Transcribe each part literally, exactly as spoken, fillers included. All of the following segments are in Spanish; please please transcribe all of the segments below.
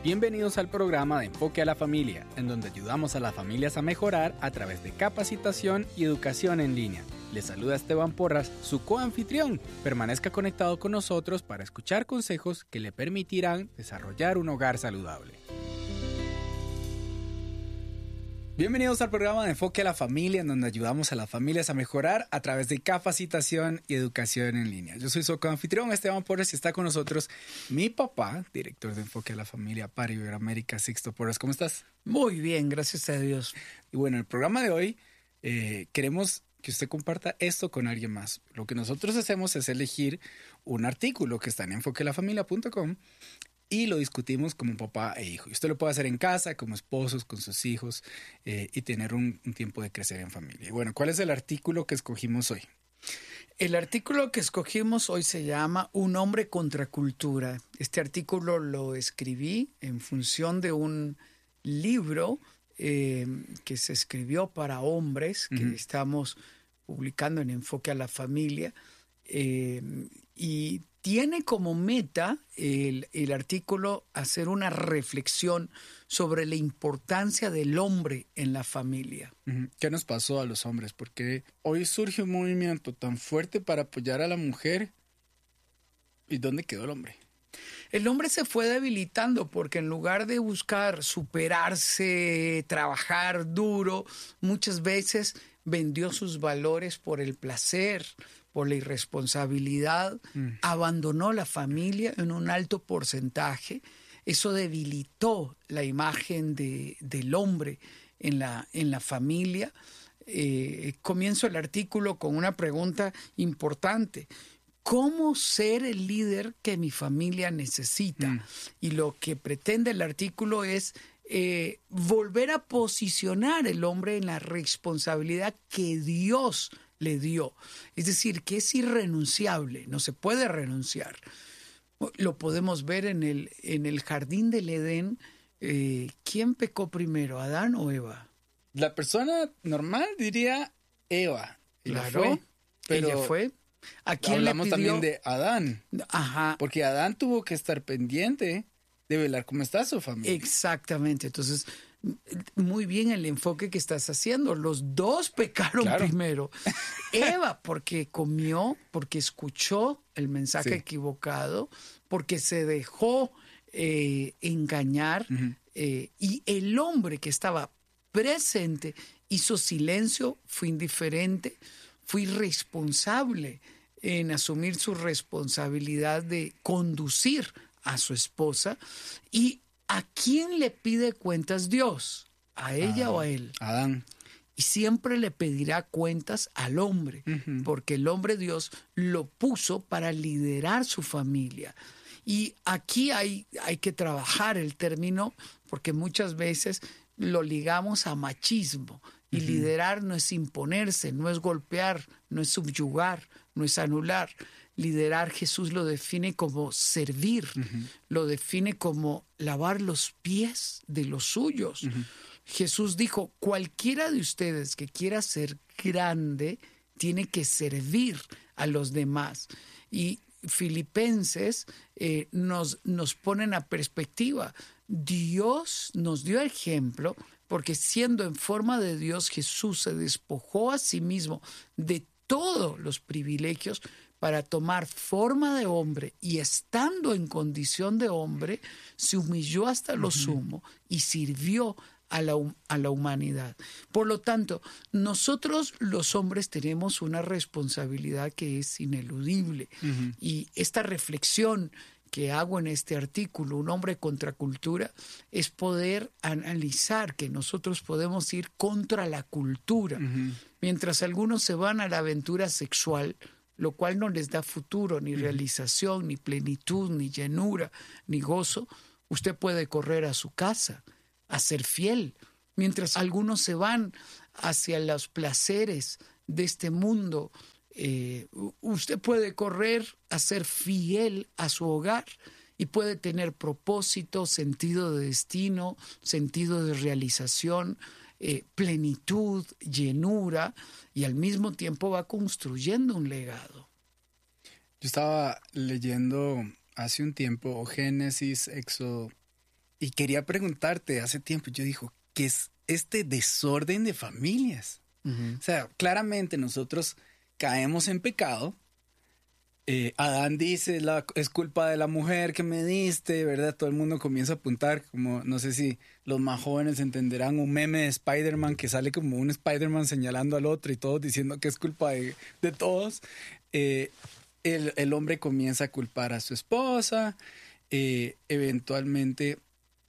Bienvenidos al programa de Enfoque a la Familia, en donde ayudamos a las familias a mejorar a través de capacitación y educación en línea. Les saluda Esteban Porras, su coanfitrión. Permanezca conectado con nosotros para escuchar consejos que le permitirán desarrollar un hogar saludable. Bienvenidos al programa de Enfoque a la Familia, en donde ayudamos a las familias a mejorar a través de capacitación y educación en línea. Yo soy su coanfitrión Esteban Porras y está con nosotros mi papá, director de Enfoque a la Familia para Iberoamérica, Sixto Porras. ¿Cómo estás? Muy bien, gracias a Dios. Y bueno, el programa de hoy eh, queremos que usted comparta esto con alguien más. Lo que nosotros hacemos es elegir un artículo que está en enfoque a la familia punto com y lo discutimos como papá e hijo. Y usted lo puede hacer en casa, como esposos, con sus hijos eh, y tener un, un tiempo de crecer en familia. Y bueno, ¿cuál es el artículo que escogimos hoy? El artículo que escogimos hoy se llama Un hombre contra cultura. Este artículo lo escribí en función de un libro eh, que se escribió para hombres, que uh-huh. estamos publicando en Enfoque a la Familia. Eh, y tiene como meta el, el artículo hacer una reflexión sobre la importancia del hombre en la familia. ¿Qué nos pasó a los hombres? Porque hoy surge un movimiento tan fuerte para apoyar a la mujer. ¿Y dónde quedó el hombre? El hombre se fue debilitando porque en lugar de buscar superarse, trabajar duro, muchas veces vendió sus valores por el placer, por la irresponsabilidad, mm. abandonó la familia en un alto porcentaje. Eso debilitó la imagen de, del hombre en la, en la familia. Eh, comienzo el artículo con una pregunta importante. ¿Cómo ser el líder que mi familia necesita? Mm. Y lo que pretende el artículo es eh, volver a posicionar el hombre en la responsabilidad que Dios le dio. Es decir, que es irrenunciable, no se puede renunciar. Lo podemos ver en el, en el jardín del Edén. Eh, ¿Quién pecó primero, Adán o Eva? La persona normal diría Eva. Claro, fue, pero ella fue. ¿A quién hablamos le pidió? También de Adán. Ajá. Porque Adán tuvo que estar pendiente de velar cómo está su familia. Exactamente. Entonces, muy bien el enfoque que estás haciendo. Los dos pecaron claro. primero. Eva, porque comió, porque escuchó el mensaje sí. equivocado, porque se dejó eh, engañar. Uh-huh. eh, y el hombre que estaba presente hizo silencio, fue indiferente, fue irresponsable en asumir su responsabilidad de conducir a su esposa. ¿Y a quién le pide cuentas Dios? ¿A ella ah, o a él? Adán. Y siempre le pedirá cuentas al hombre, uh-huh. porque el hombre Dios lo puso para liderar su familia. Y aquí hay, hay que trabajar el término, porque muchas veces lo ligamos a machismo. Y uh-huh. liderar no es imponerse, no es golpear, no es subyugar, no es anular. Liderar Jesús lo define como servir, uh-huh. lo define como lavar los pies de los suyos. Uh-huh. Jesús dijo, cualquiera de ustedes que quiera ser grande tiene que servir a los demás. Y Filipenses eh, nos, nos ponen a perspectiva. Dios nos dio ejemplo porque siendo en forma de Dios, Jesús se despojó a sí mismo de todos los privilegios para tomar forma de hombre y estando en condición de hombre, se humilló hasta lo uh-huh. sumo y sirvió a la, a la humanidad. Por lo tanto, nosotros los hombres tenemos una responsabilidad que es ineludible uh-huh. y esta reflexión que hago en este artículo, Un hombre contra cultura, es poder analizar que nosotros podemos ir contra la cultura. Uh-huh. Mientras algunos se van a la aventura sexual, lo cual no les da futuro, ni uh-huh. realización, ni plenitud, ni llenura, ni gozo, usted puede correr a su casa, a ser fiel. Mientras algunos se van hacia los placeres de este mundo, Eh, usted puede correr a ser fiel a su hogar y puede tener propósito, sentido de destino, sentido de realización, eh, plenitud, llenura, y al mismo tiempo va construyendo un legado. Yo estaba leyendo hace un tiempo Génesis, Éxodo y quería preguntarte hace tiempo, yo digo, ¿qué es este desorden de familias? Uh-huh. O sea, claramente nosotros caemos en pecado. Eh, Adán dice, la, es culpa de la mujer que me diste, ¿verdad? Todo el mundo comienza a apuntar, como no sé si los más jóvenes entenderán un meme de Spider-Man que sale como un Spider-Man señalando al otro y todos diciendo que es culpa de, de todos. Eh, el, el hombre comienza a culpar a su esposa, eh, eventualmente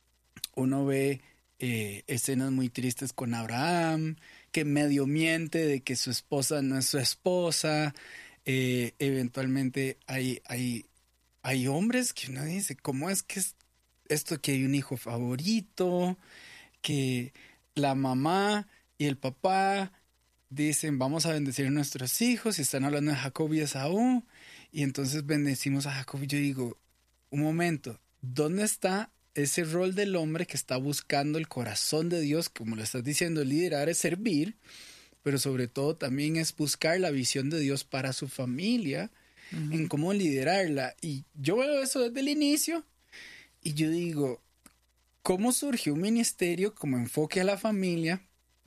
uno ve eh, escenas muy tristes con Abraham, que medio miente de que su esposa no es su esposa. Eh, eventualmente hay, hay, hay hombres que uno dice, ¿cómo es que es esto que hay un hijo favorito? Que la mamá y el papá dicen, vamos a bendecir a nuestros hijos, y están hablando de Jacob y Esaú, y entonces bendecimos a Jacob. Y yo digo, un momento, ¿dónde está ese rol del hombre que está buscando el corazón de Dios? Como lo estás diciendo, liderar es servir, pero sobre todo también es buscar la visión de Dios para su familia, uh-huh. en cómo liderarla. Y yo veo eso desde el inicio y yo digo, ¿cómo surgió un ministerio como enfoque a la familia,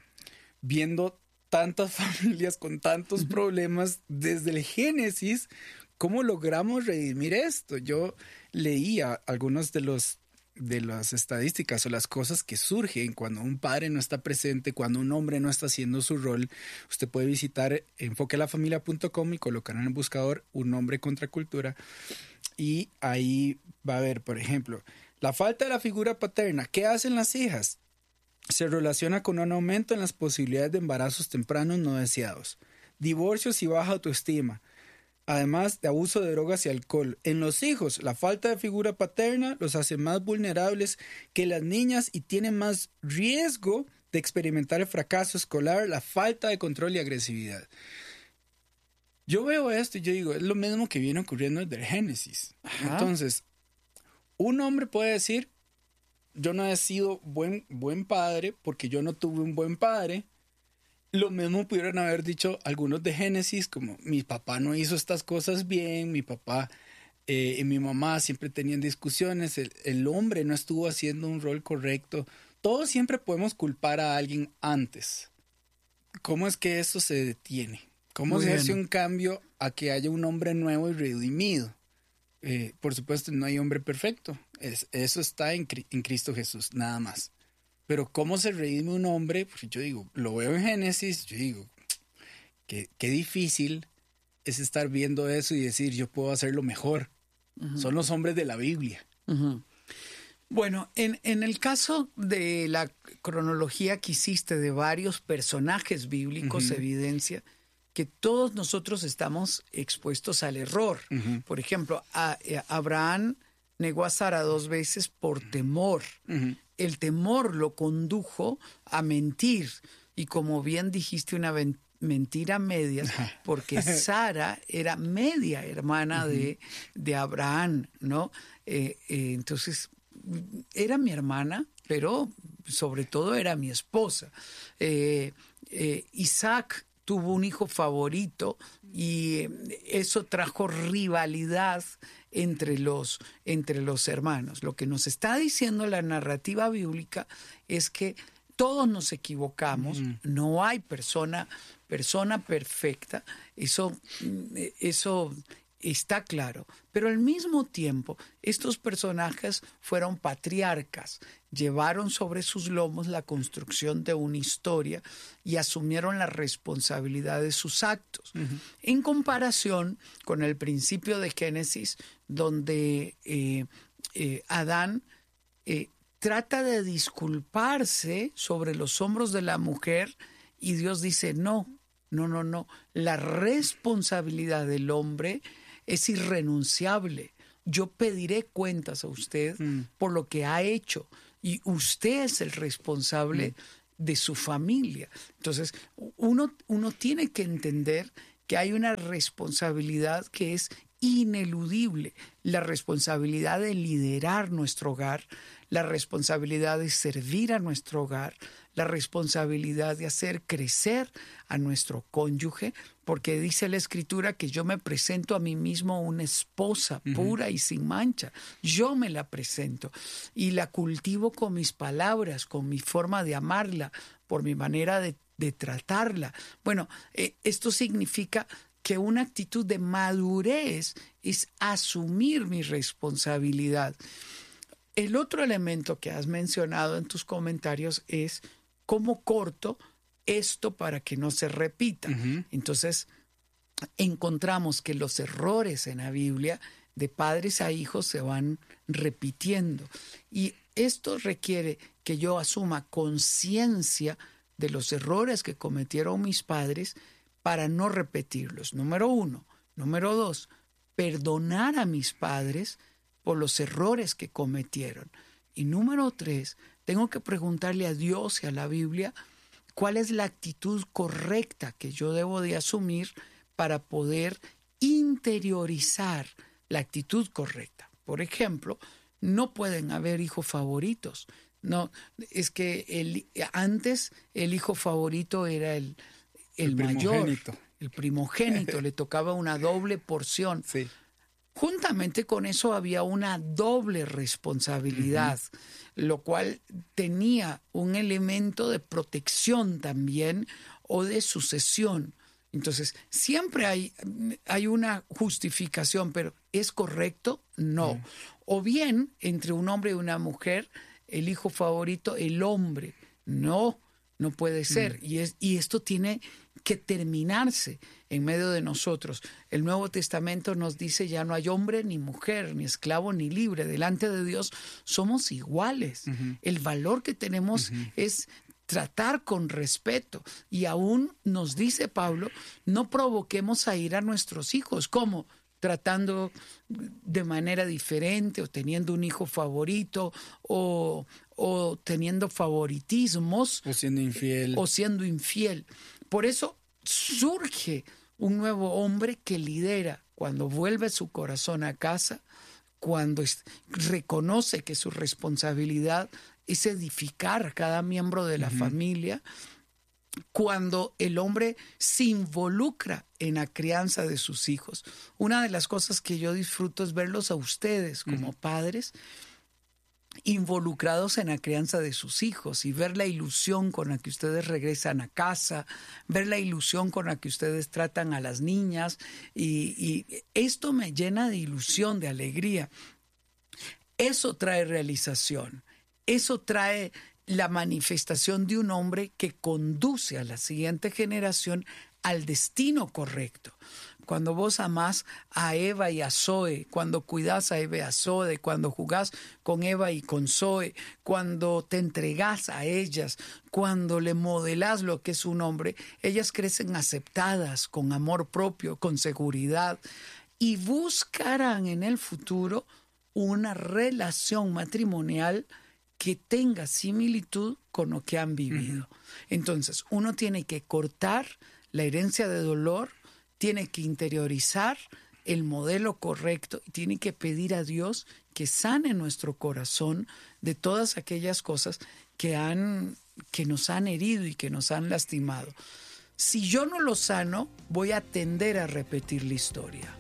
viendo tantas familias con tantos uh-huh. problemas desde el Génesis? ¿Cómo logramos redimir esto? Yo leía algunos de los de las estadísticas o las cosas que surgen cuando un padre no está presente, cuando un hombre no está haciendo su rol. Usted puede visitar enfoque la familia punto com y colocar en el buscador un hombre contra cultura, y ahí va a ver, por ejemplo, la falta de la figura paterna. ¿Qué hacen las hijas? Se relaciona con un aumento en las posibilidades de embarazos tempranos no deseados, divorcios y baja autoestima, además de abuso de drogas y alcohol. En los hijos, la falta de figura paterna los hace más vulnerables que las niñas y tienen más riesgo de experimentar el fracaso escolar, la falta de control y agresividad. Yo veo esto y yo digo, es lo mismo que viene ocurriendo desde el Génesis. Ajá. Entonces, un hombre puede decir, yo no he sido buen, buen padre porque yo no tuve un buen padre. Lo mismo pudieron haber dicho algunos de Génesis, como mi papá no hizo estas cosas bien, mi papá eh, y mi mamá siempre tenían discusiones, el, el hombre no estuvo haciendo un rol correcto. Todos siempre podemos culpar a alguien antes. ¿Cómo es que eso se detiene? ¿Cómo se hace un cambio a que haya un hombre nuevo y redimido? Eh, por supuesto, no hay hombre perfecto. Es, eso está en, en Cristo Jesús, nada más. Pero ¿cómo se redime un hombre? Porque yo digo, lo veo en Génesis, yo digo, qué, qué difícil es estar viendo eso y decir, yo puedo hacerlo mejor. Uh-huh. Son los hombres de la Biblia. Uh-huh. Bueno, en, en el caso de la cronología que hiciste de varios personajes bíblicos, uh-huh. evidencia que todos nosotros estamos expuestos al error. Uh-huh. Por ejemplo, a, a Abraham negó a Sara dos veces por temor. Uh-huh. El temor lo condujo a mentir. Y como bien dijiste, una ven- mentira media, porque Sara era media hermana uh-huh. de, de Abraham, ¿no? Eh, eh, entonces, era mi hermana, pero sobre todo era mi esposa. Eh, eh, Isaac tuvo un hijo favorito y eso trajo rivalidad entre los, entre los hermanos. Lo que nos está diciendo la narrativa bíblica es que todos nos equivocamos, mm. no hay persona, persona perfecta, eso, eso está claro. Pero al mismo tiempo, estos personajes fueron patriarcas, llevaron sobre sus lomos la construcción de una historia y asumieron la responsabilidad de sus actos. Uh-huh. En comparación con el principio de Génesis, donde eh, eh, Adán eh, trata de disculparse sobre los hombros de la mujer y Dios dice, no, no, no, no, la responsabilidad del hombre es irrenunciable. Yo pediré cuentas a usted mm. por lo que ha hecho y usted es el responsable mm. de su familia. Entonces, uno, uno tiene que entender que hay una responsabilidad que es ineludible la responsabilidad de liderar nuestro hogar, la responsabilidad de servir a nuestro hogar, la responsabilidad de hacer crecer a nuestro cónyuge, porque dice la Escritura que yo me presento a mí mismo una esposa pura uh-huh. y sin mancha. Yo me la presento y la cultivo con mis palabras, con mi forma de amarla, por mi manera de, de tratarla. Bueno, eh, esto significa que una actitud de madurez es asumir mi responsabilidad. El otro elemento que has mencionado en tus comentarios es cómo corto esto para que no se repita. Uh-huh. Entonces, encontramos que los errores en la Biblia de padres a hijos se van repitiendo. Y esto requiere que yo asuma conciencia de los errores que cometieron mis padres para no repetirlos. Número uno. Número dos, perdonar a mis padres por los errores que cometieron. Y número tres, tengo que preguntarle a Dios y a la Biblia cuál es la actitud correcta que yo debo de asumir para poder interiorizar la actitud correcta. Por ejemplo, no pueden haber hijos favoritos. No, es que el, antes el hijo favorito era el, el, el mayor, primogénito. el primogénito, le tocaba una doble porción. Sí. Juntamente con eso había una doble responsabilidad, uh-huh. lo cual tenía un elemento de protección también o de sucesión. Entonces, siempre hay, hay una justificación, pero ¿es correcto? No. Uh-huh. O bien, entre un hombre y una mujer, el hijo favorito, el hombre. No, no puede ser. Uh-huh. Y, es, y esto tiene que terminarse en medio de nosotros. El Nuevo Testamento nos dice ya no hay hombre ni mujer, ni esclavo ni libre. Delante de Dios somos iguales. Uh-huh. El valor que tenemos uh-huh. es tratar con respeto. Y aún nos dice Pablo, no provoquemos a ir a nuestros hijos. ¿Cómo? Tratando de manera diferente o teniendo un hijo favorito o, o teniendo favoritismos. O siendo infiel. O siendo infiel. Por eso surge un nuevo hombre que lidera cuando vuelve su corazón a casa, cuando es, reconoce que su responsabilidad es edificar a cada miembro de la uh-huh. familia, cuando el hombre se involucra en la crianza de sus hijos. Una de las cosas que yo disfruto es verlos a ustedes como uh-huh. padres involucrados en la crianza de sus hijos y ver la ilusión con la que ustedes regresan a casa, ver la ilusión con la que ustedes tratan a las niñas y, y esto me llena de ilusión, de alegría. Eso trae realización, eso trae la manifestación de un hombre que conduce a la siguiente generación al destino correcto. Cuando vos amás a Eva y a Zoe, cuando cuidás a Eva y a Zoe, cuando jugás con Eva y con Zoe, cuando te entregás a ellas, cuando le modelás lo que es un hombre, ellas crecen aceptadas, con amor propio, con seguridad y buscarán en el futuro una relación matrimonial que tenga similitud con lo que han vivido. Uh-huh. Entonces, uno tiene que cortar la herencia de dolor, tiene que interiorizar el modelo correcto y tiene que pedir a Dios que sane nuestro corazón de todas aquellas cosas que, han, que nos han herido y que nos han lastimado. Si yo no lo sano, voy a tender a repetir la historia.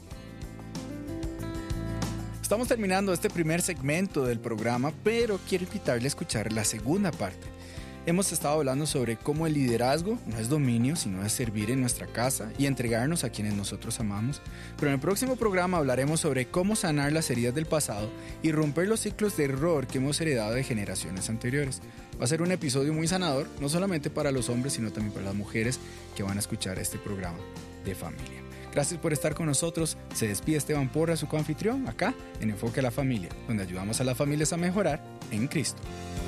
Estamos terminando este primer segmento del programa, pero quiero invitarle a escuchar la segunda parte. Hemos estado hablando sobre cómo el liderazgo no es dominio, sino es servir en nuestra casa y entregarnos a quienes nosotros amamos. Pero en el próximo programa hablaremos sobre cómo sanar las heridas del pasado y romper los ciclos de error que hemos heredado de generaciones anteriores. Va a ser un episodio muy sanador, no solamente para los hombres, sino también para las mujeres que van a escuchar este programa de familia. Gracias por estar con nosotros. Se despide Esteban Porras, su coanfitrión, acá en Enfoque a la Familia, donde ayudamos a las familias a mejorar en Cristo.